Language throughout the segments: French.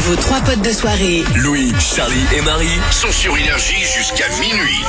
Vos 3 potes de soirée, Louis, Charlie et Marie, sont sur Énergie jusqu'à minuit.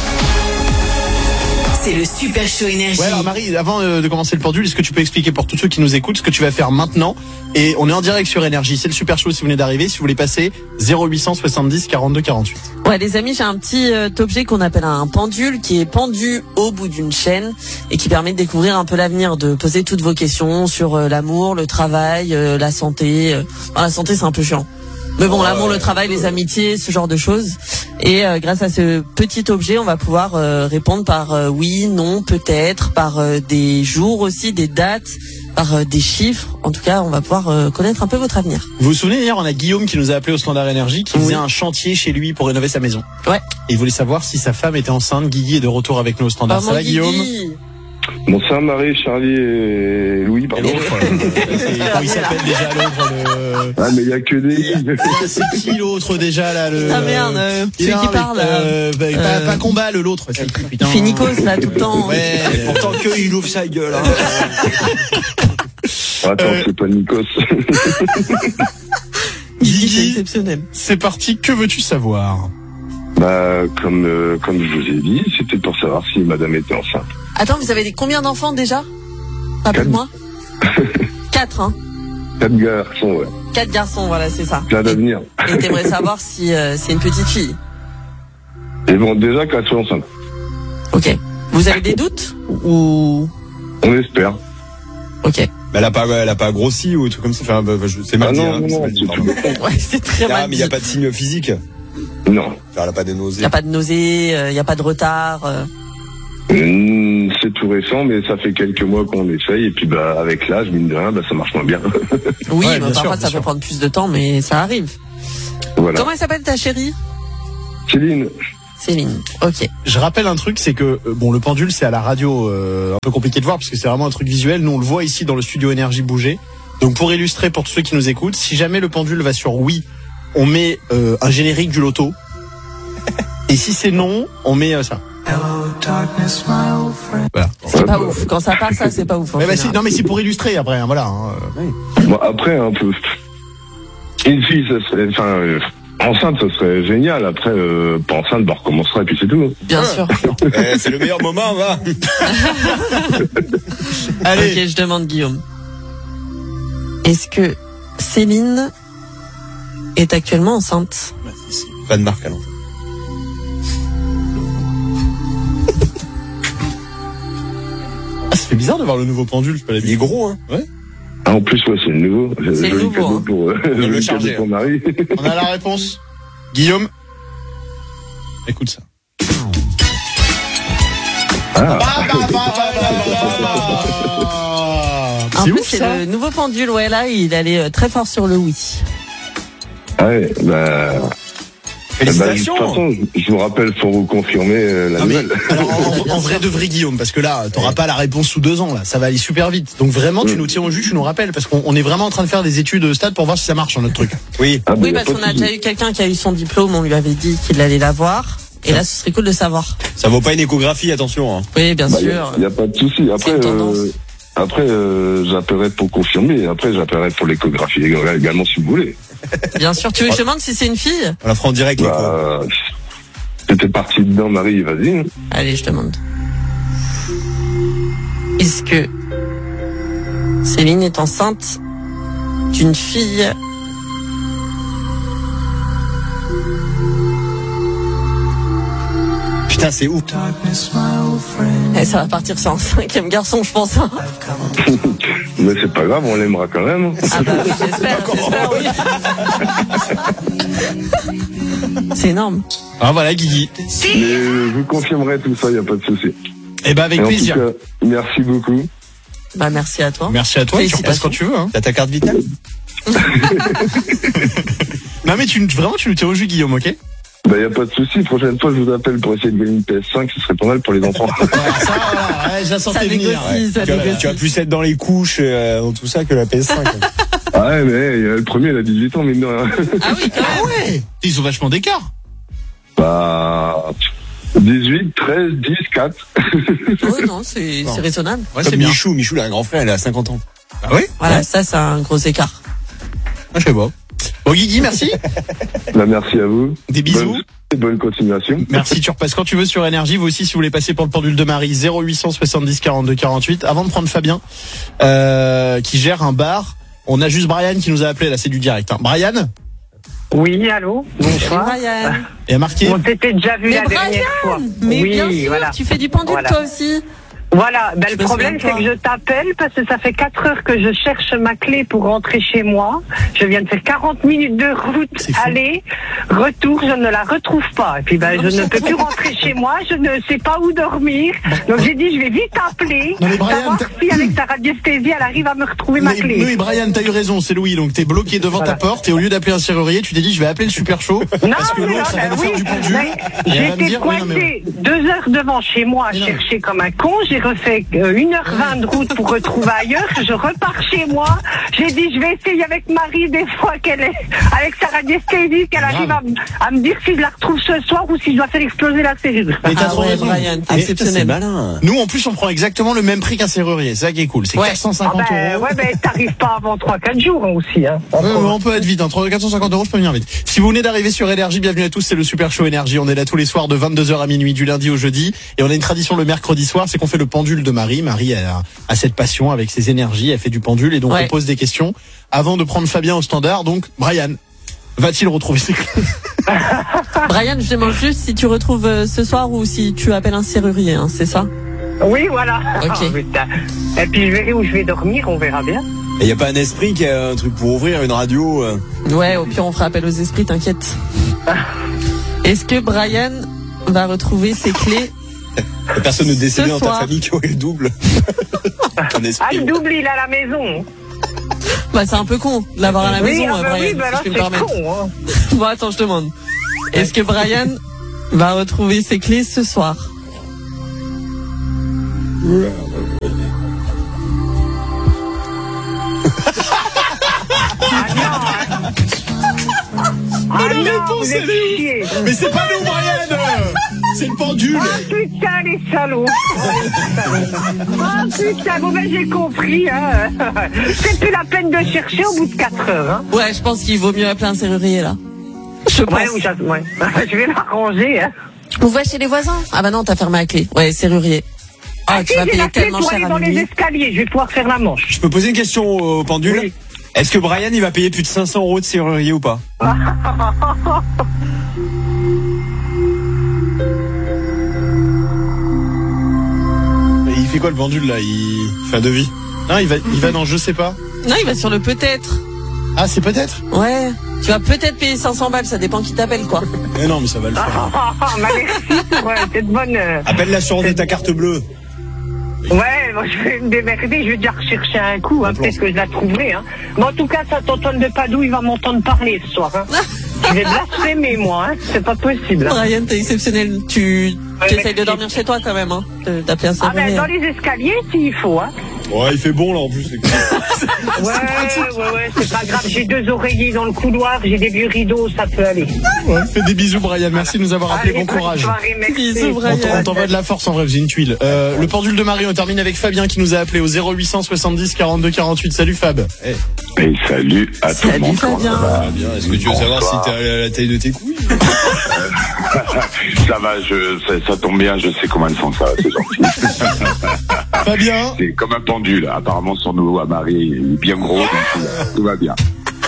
c'est le Super Show Énergie. Ouais, alors Marie, avant de commencer le pendule, est-ce que tu peux expliquer pour tous ceux qui nous écoutent ce que tu vas faire maintenant? Et on est en direct sur Énergie, c'est le Super Show si vous venez d'arriver, si vous voulez passer 0800 70 42 48. Ouais, les amis, j'ai un petit objet qu'on appelle un pendule qui est pendu au bout d'une chaîne et qui permet de découvrir un peu l'avenir, de poser toutes vos questions sur l'amour, le travail, la santé. La santé, c'est un peu chiant. Mais bon, l'amour, le travail, les amitiés, ce genre de choses. Et grâce à ce petit objet, on va pouvoir répondre par oui, non, peut-être, par des jours aussi, des dates, par des chiffres. En tout cas, on va pouvoir connaître un peu votre avenir. Vous vous souvenez, hier, on a Guillaume qui nous a appelé au Standard Énergie, qui faisait un chantier chez lui pour rénover sa maison. Ouais. Et il voulait savoir si sa femme était enceinte. Guigui est de retour avec nous au Standard. Ça va, Guillaume? Bonsoir Marie, Charlie et Louis, pardon. Comment il s'appelle déjà l'autre Ah mais il y a que des... C'est qui l'autre déjà là Ah merde, celui qui parle. Pas combat l'autre. Il fait Nikos là tout le temps. Ouais, pourtant que il ouvre sa gueule. Hein. Attends, c'est pas Nikos. C'est exceptionnel. C'est parti, que veux-tu savoir? Bah comme je vous ai dit, c'était pour savoir si madame était enceinte. Attends, vous avez combien d'enfants déjà? Rappelle-moi. 4, hein? 4 garçons, ouais. 4 garçons, voilà, c'est ça. Plein d'avenir. Et t'aimerais savoir si c'est une petite fille? Et bon, déjà qu'elle soit enceinte. Ok. Vous avez des doutes ou? On espère. Ok. Mais elle a pas grossi ou un truc comme ça. Enfin, c'est mal dit. Non, c'est tout. Ouais, c'est très mal mais il dit. n'y a pas de signe physique. Non. Elle n'a pas des nausées. Il n'y a pas de nausées, il n'y a pas de retard. C'est tout récent, mais ça fait quelques mois qu'on essaye, et puis bah avec l'âge, mine de rien, bah ça marche moins bien. Oui, Ouais, mais bien parfois sûr, ça peut prendre plus de temps, mais ça arrive. Voilà. Comment elle s'appelle ta chérie? Céline. Céline. Ok. Je rappelle un truc, c'est que le pendule c'est à la radio, un peu compliqué de voir parce que c'est vraiment un truc visuel. Nous on le voit ici dans le studio Énergie bouger. Donc pour illustrer pour tous ceux qui nous écoutent, si jamais le pendule va sur oui, on met un générique du loto. Et si c'est non, on met ça. Voilà. C'est pas ouf. Quand ça passe, ça, c'est pas ouf. Mais non, mais c'est pour illustrer après, hein, voilà. Bon, après, un peu. Une fille, ça serait, enceinte, ça serait génial. Après, pas enceinte, bah, on recommencera et puis c'est tout. Bien sûr. C'est le meilleur moment, va. Allez. Ok, je demande Guillaume. Est-ce que Céline est actuellement enceinte? Pas de marque alors. Ça fait bizarre de voir le nouveau pendule, je peux Il est gros, hein. Ouais. Ah, en plus, ouais, c'est le nouveau. C'est le nouveau, cadeau hein. pour, le charger, cadeau pour Marie. On a la réponse. Guillaume. Écoute ça. En C'est plus, ouf c'est ça. le nouveau pendule. Ouais, là, il allait très fort sur le oui. Ouais, bah... Félicitations. de toute façon, je vous rappelle, faut vous confirmer la Non, mais, nouvelle. alors, en vrai de vrai Guillaume, parce que là, t'auras pas la réponse sous 2 ans, là, ça va aller super vite. Donc vraiment, tu nous tiens au jus, tu nous rappelles, parce qu'on est vraiment en train de faire des études de stade pour voir si ça marche dans notre truc. Oui. Ah, bah, Oui, y a parce pas de qu'on a souci. déjà eu quelqu'un qui a eu son diplôme, on lui avait dit qu'il allait l'avoir. Et là, ce serait cool de savoir. Ça vaut pas une échographie, attention. Hein. Oui, bien Bah, sûr. y a pas de souci. C'est une tendance. Après, j'appellerai pour confirmer. Après, j'appellerai pour l'échographie également si vous voulez. Bien sûr. Tu veux que je te demande si c'est une fille? On la fera en direct, l'écho. Bah, c'était parti dedans, Marie, vas-y. Allez, je demande. Est-ce que Céline est enceinte d'une fille? Putain, c'est ouf. Eh, ça va partir sur un 5e garçon, je pense. Hein. Mais c'est pas grave, on l'aimera quand même. Ah bah oui, j'espère, oui. C'est énorme. Ah voilà Guigui. Mais je vous confirmerai tout ça, y a pas de souci. Eh ben avec Et en plaisir. tout cas, merci beaucoup. Bah merci à toi. Merci à toi, tu repasses Félicitations. quand tu veux. Hein. T'as ta carte vitale? Non mais vraiment tu nous tiens au jus Guillaume, ok? Bah, y a pas de souci. Prochaine fois, je vous appelle pour essayer de gagner une PS5. Ce serait pas mal pour les enfants. Ça voilà, ouais, je la sentais Ça venir. négocie, ça négocie. Tu vas plus être dans les couches, dans tout ça que la PS5. Ah ouais, mais le premier, il a 18 ans, mine de rien. Ah oui, quand même. Ah ouais. Ils ont vachement d'écart. Bah, 18, 13, 10, 4. Oui, non, c'est raisonnable. Ouais, Comme c'est bien. Michou, il a un grand frère, il a 50 ans. Ah oui. Voilà, ça, c'est un gros écart. Ah, je sais pas. Bon, Guigui, merci. Bah, merci à vous. Des bisous. Bonne continuation. Merci, tu repasses quand tu veux sur Énergie. Vous aussi, si vous voulez passer pour le pendule de Marie, 0800 70 42 48. Avant de prendre Fabien, qui gère un bar, on a juste Brian qui nous a appelé. Là, c'est du direct. Hein. Brian? Oui, allô, bonsoir. Brian. Et a marqué. On s'était déjà vu la dernière fois. Mais oui, bien sûr, voilà. tu fais du pendule Voilà. toi aussi. Voilà, ben, Je le me problème souviens c'est pas. que je t'appelle parce que ça fait 4 heures que je cherche ma clé pour rentrer chez moi. Je viens de faire 40 minutes de route, C'est fou. aller, retour, je ne la retrouve pas. Et puis ben, je ne peux plus rentrer chez moi, je ne sais pas où dormir. Donc j'ai dit je vais vite appeler, Non, mais Brian, savoir si avec sa radiesthésie elle arrive à me retrouver ma clé. Oui, Brian, t'as eu raison, c'est Louis. Donc t'es bloqué devant ta porte et au lieu d'appeler un serrurier, tu t'es dit je vais appeler le super chaud Non, parce que mais l'autre ça va ben nous faire du pendule. mais Et elle va me j'étais dire, oui, non, mais- coincée 2 heures devant chez moi à Mais non. chercher comme un con. J'ai refait 1h20 de route pour retrouver ailleurs. Je repars chez moi. J'ai dit je vais essayer avec Marie des fois qu'elle est avec sa radiesthésie qu'elle arrive à me dire si je la retrouve ce soir ou si je dois faire exploser la serrure. Mais t'as Ah trop ouais, raison. Brian, t'es Mais C'est exceptionnel. malin. Nous, en plus, on prend exactement le même prix qu'un serrurier. C'est ça qui est cool. C'est Ouais. 450 euros. Ouais, ben t'arrives pas avant 3-4 jours aussi. Hein. Ouais, on peut être vite, hein. 450 euros, je peux venir vite. Si vous venez d'arriver sur Énergie, bienvenue à tous, c'est le Super Show Énergie. On est là tous les soirs de 22h à minuit, du lundi au jeudi. Et on a une tradition le mercredi soir, c'est qu'on fait le pendule de Marie. Marie a cette passion avec ses énergies, elle fait du pendule et donc Ouais. on pose des questions. Avant de prendre Fabien au standard, donc, Brian, va-t-il retrouver ses clés? Brian, je demande juste si tu retrouves ce soir ou si tu appelles un serrurier, hein, c'est ça? Oui, voilà. Ok. Ah, putain. Et puis je verrai où je vais dormir, on verra bien. Et y a pas un esprit qui a un truc pour ouvrir une radio Ouais, au pire on fera appel aux esprits, t'inquiète. Est-ce que Brian va retrouver ses clés? La personne de décédée Ce dans ta soir. famille qui aurait le double. Un Ah, esprit. le double, il est à la maison. Bah c'est un peu con de l'avoir à la maison, ah, bah Brian, oui, bah là, si je peux c'est me permettre. con. Hein. Bon attends, je demande. Est-ce que Brian va retrouver ses clés ce soir? Ah non, vous êtes chiés. Mais c'est pas nous, Brian! C'est le pendule! Ah putain, les salauds. Ah putain, bon ben j'ai compris. Hein. C'est plus la peine de chercher au bout de 4 heures. Hein. Ouais, je pense qu'il vaut mieux appeler un serrurier là. Je pense. Ouais, ouais. Je vais l'arranger. Hein. On va chez les voisins? Ah bah non, t'as fermé la clé. Ouais, serrurier. Ah, tu Si vas j'ai payer la clé tellement pour aller cher dans à les minuit. escaliers, je vais pouvoir faire la manche. Je peux poser une question au pendule? Oui. Est-ce que Brian il va payer plus de 500 euros de serrurier ou pas? Mais il fait quoi le pendule là? Il fait un devis? Non, il va dans je sais pas. Non, il va sur le peut-être. Ah, c'est peut-être? Ouais. Tu vas peut-être payer 500 balles, ça dépend qui t'appelle quoi. Mais non, mais ça va le faire. Merci pour cette bonne. Appelle l'assurance de ta carte bleue. Ouais, moi je vais me démerder, je vais déjà rechercher un coup, hein, peut-être que je la trouverai. Hein. Mais en tout cas, Saint-Antoine de Padoue, il va m'entendre parler ce soir. Hein. Je vais blasphémer, moi, hein. C'est pas possible. Hein. Brian, t'es exceptionnel. Tu essayes de dormir chez toi quand même, hein. D'appeler un Ah ben, serrurier. dans les escaliers, s'il faut. Hein. Ouais, il fait bon là en plus. Ouais, c'est pas grave, j'ai 2 oreillers dans le couloir, j'ai des vieux rideaux, ça peut aller. Ouais, fais des bisous, Brian. Merci de nous avoir appelé. Allez, Bon bonne courage. soirée, merci. Bisous, Brian. On t'envoie de la force en vrai, j'ai une tuile. Le pendule de Marie, on termine avec Fabien qui nous a appelé au 0800 70 42 48. Salut Fab. Et salut à tout le Salut monde. Fabien. Bien, est-ce que tu veux savoir si t'es à la taille de tes couilles? Ça va, ça tombe bien, je sais comment elles sont, ça, c'est gentil. Fabien. C'est comme un pendule. Apparemment, son nouveau à Marie il est bien gros, donc tout va bien.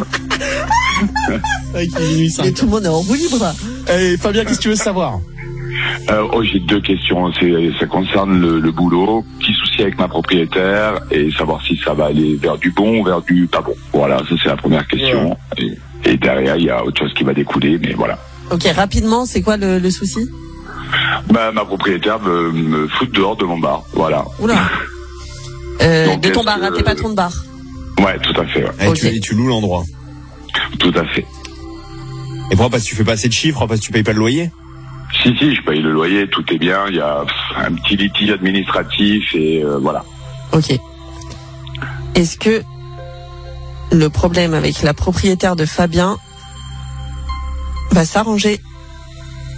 Avec minuit 5. Et tout le monde est en roue libre. Et Fabien, qu'est-ce que tu veux savoir? J'ai 2 questions. Ça concerne le boulot. Petit souci avec ma propriétaire et savoir si ça va aller vers du bon ou vers du pas bon. Voilà, ça c'est la première question. Et derrière, il y a autre chose qui va découler, mais voilà. Ok, rapidement, c'est quoi le souci? Ma propriétaire me fout dehors de mon bar. Voilà. Oula. Donc, De ton est-ce bar, que- t'es patron de bar. Ouais, tout à fait. Ouais. Eh, Ok. tu loues l'endroit. Tout à fait. Et pourquoi? Parce que tu fais pas assez de chiffres, parce que tu payes pas le loyer? Si, je paye le loyer, tout est bien. Il y a un petit litige administratif et voilà. Ok. Est-ce que le problème avec la propriétaire de Fabien va s'arranger